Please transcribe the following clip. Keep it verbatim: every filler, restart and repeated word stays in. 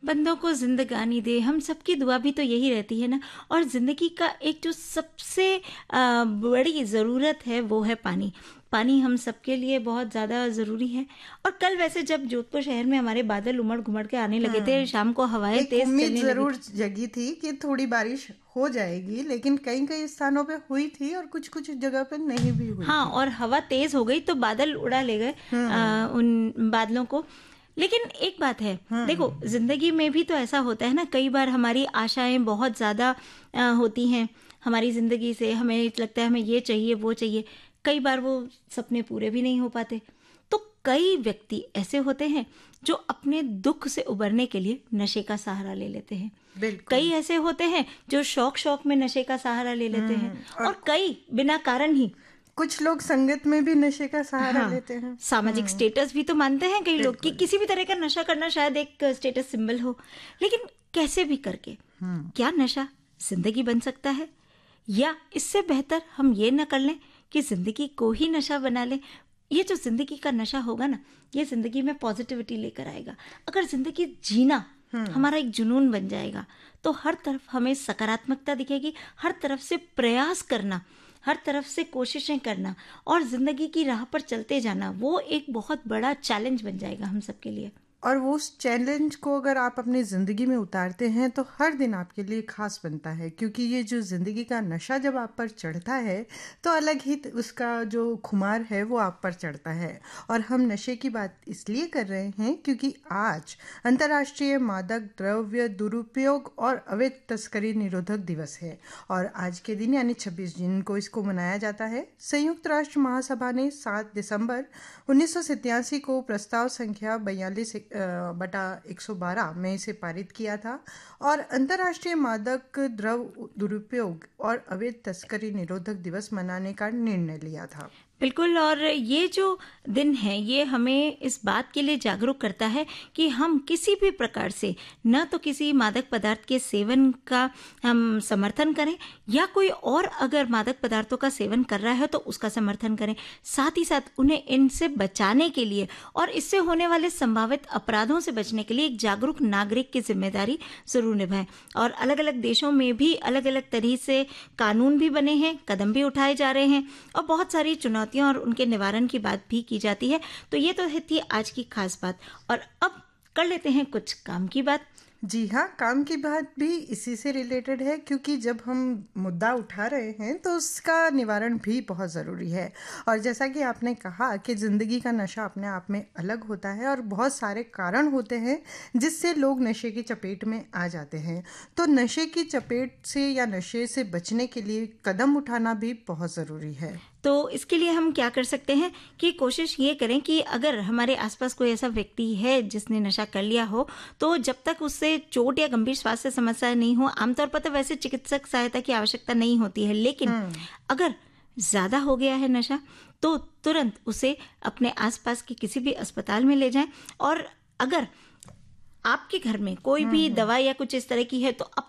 बंदों को ज़िंदगानी दे, हम सबकी दुआ भी तो यही रहती है ना। और ज़िंदगी का एक जो सबसे अ, बड़ी ज़रूरत है वो है पानी। पानी हम सबके लिए बहुत ज़्यादा ज़रूरी है। और कल वैसे जब जोधपुर शहर में हमारे बादल उमड़-घुमड़ के आने लगे थे, शाम को हवाएं एक तेज़ उम्मीद चलने लगी जरूर थी। जगी थी कि थोड़ी बारिश हो जाएगी, लेकिन कई कई स्थानों पे हुई थी और कुछ कुछ जगह पे नहीं भी हुई हाँ, थी। और हवा तेज़ हो गई तो बादल उड़ा ले गए हम्म। अ, उन बादलों को। लेकिन एक बात है, देखो ज़िंदगी में भी तो ऐसा होता है ना, कई बार हमारी आशाएं बहुत ज़्यादा अ, होती हैं हमारी ज़िंदगी से, हमें लगता है हमें ये चाहिए वो चाहिए, कई बार वो सपने पूरे भी नहीं हो पाते। तो कई व्यक्ति ऐसे होते हैं जो अपने दुख से उबरने के लिए नशे का सहारा ले लेते हैं। बिल्कुल। कई ऐसे होते हैं जो शौक शौक में नशे का सहारा ले लेते हैं, हम्म। और और कई बिना कारण ही। कुछ लोग संगत में भी नशे का सहारा हाँ, लेते हैं। सामाजिक हम्म। स्टेटस भी तो मानते हैं कई लोग कि बिल्कुल। किसी भी तरह का नशा करना शायद एक स्टेटस सिंबल हो। लेकिन कैसे भी करके क्या नशा जिंदगी बन सकता है? या इससे बेहतर हम ये न कर लें कि जिंदगी को ही नशा बना लें। ये जो जिंदगी का नशा होगा ना, ये जिंदगी में पॉजिटिविटी लेकर आएगा। अगर जिंदगी जीना हमारा एक जुनून बन जाएगा तो हर तरफ हमें सकारात्मकता दिखेगी, हर तरफ से प्रयास करना, हर तरफ से कोशिशें करना और ज़िंदगी की राह पर चलते जाना, वो एक बहुत बड़ा चैलेंज बन जाएगा हम सबके लिए। और वो उस चैलेंज को अगर आप अपनी ज़िंदगी में उतारते हैं तो हर दिन आपके लिए खास बनता है, क्योंकि ये जो ज़िंदगी का नशा जब आप पर चढ़ता है तो अलग ही उसका जो खुमार है वो आप पर चढ़ता है। और हम नशे की बात इसलिए कर रहे हैं क्योंकि आज अंतर्राष्ट्रीय मादक द्रव्य दुरुपयोग और अवैध तस्करी निरोधक दिवस है। और आज के दिन यानी छब्बीस जून को इसको मनाया जाता है। संयुक्त राष्ट्र महासभा ने सात दिसंबर उन्नीस सौ सत्तासी को प्रस्ताव संख्या बयालीस बटा एक सौ बारह में इसे पारित किया था और अंतर्राष्ट्रीय मादक द्रव्य दुरुपयोग और अवैध तस्करी निरोधक दिवस मनाने का निर्णय लिया था। बिल्कुल। और ये जो दिन है ये हमें इस बात के लिए जागरूक करता है कि हम किसी भी प्रकार से न तो किसी मादक पदार्थ के सेवन का हम समर्थन करें, या कोई और अगर मादक पदार्थों का सेवन कर रहा है तो उसका समर्थन करें। साथ ही साथ उन्हें इनसे बचाने के लिए और इससे होने वाले संभावित अपराधों से बचने के लिए एक जागरूक नागरिक की जिम्मेदारी जरूर निभाएं। और अलग अलग देशों में भी अलग अलग तरह से कानून भी बने हैं, कदम भी उठाए जा रहे हैं और बहुत सारी चुनौतियां और उनके निवारण की बात भी की जाती है। तो ये तो थी आज की खास बात। और अब कर लेते हैं कुछ काम की बात। जी हाँ, काम की बात भी इसी से रिलेटेड है, क्योंकि जब हम मुद्दा उठा रहे हैं तो उसका निवारण भी बहुत ज़रूरी है। और जैसा कि आपने कहा कि ज़िंदगी का नशा अपने आप में अलग होता है और बहुत सारे कारण होते हैं जिससे लोग नशे की चपेट में आ जाते हैं। तो नशे की चपेट से या नशे से बचने के लिए कदम उठाना भी बहुत ज़रूरी है। तो इसके लिए हम क्या कर सकते हैं कि कोशिश ये करें कि अगर हमारे आसपास कोई ऐसा व्यक्ति है जिसने नशा कर लिया हो, तो जब तक उससे चोट या गंभीर स्वास्थ्य समस्या नहीं हो, आमतौर पर तो वैसे चिकित्सक सहायता की आवश्यकता नहीं होती है, लेकिन अगर ज़्यादा हो गया है नशा तो तुरंत उसे अपने आसपास के किसी भी अस्पताल में ले जाएं। और अगर आपके घर में कोई भी दवा या कुछ इस तरह की है तो